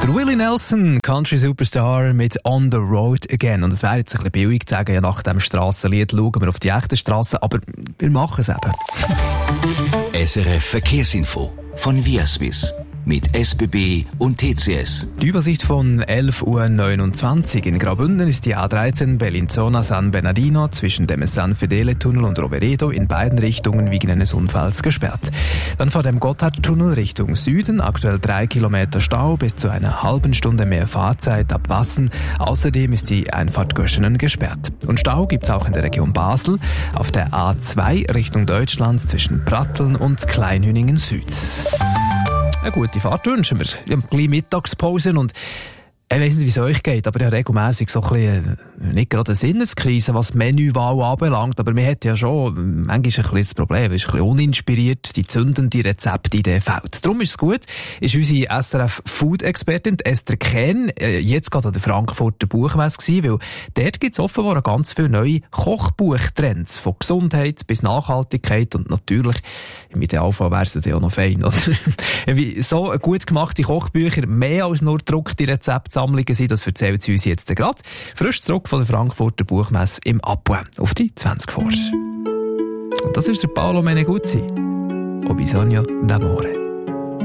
Der Willie Nelson, Country Superstar mit On the Road Again. Und es wäre jetzt ein bisschen billig zu sagen, ja, nach dem Strassenlied schauen wir auf die echten Strassen, aber wir machen es eben. SRF Verkehrsinfo von Viaswiss mit SBB und TCS. Die Übersicht von 11:29 Uhr. In Graubünden ist die A13 Bellinzona-San Bernardino zwischen dem San Fedele-Tunnel und Roveredo in beiden Richtungen wegen eines Unfalls gesperrt. Dann vor dem Gotthardtunnel Richtung Süden, aktuell 3 Kilometer Stau, bis zu einer halben Stunde mehr Fahrzeit ab Wassen. Außerdem ist die Einfahrt Göschenen gesperrt. Und Stau gibt's auch in der Region Basel, auf der A2 Richtung Deutschland zwischen Pratteln und Kleinhüningen Süd. Eine gute Fahrt wünschen wir. Wir haben ein bisschen Mittagspause und ich weiss nicht, wie es euch geht, aber ich habe regelmässig so ein bisschen, nicht gerade eine Sinneskrise, was Menüwahl anbelangt, aber wir haben ja schon manchmal ein bisschen das Problem, es ist ein bisschen uninspiriert, die zündende Rezeptidee fehlt. Darum ist es gut, ist unsere SRF-Food-Expertin Esther Kehn jetzt gerade an der Frankfurter Buchmesse gewesen, weil dort gibt es offenbar ganz viele neue Kochbuchtrends, von Gesundheit bis Nachhaltigkeit und natürlich, im Idealfall wäre es dann auch noch fein, oder? Wie so gut gemachte Kochbücher mehr als nur gedruckte Rezeptsammlungen sind, das erzählt sie uns jetzt gerade. Frisch zurück von der Frankfurter Buchmesse im Apua auf die 20 vor. Und das ist der Paolo Meneguzzi. O bisogno d'amore.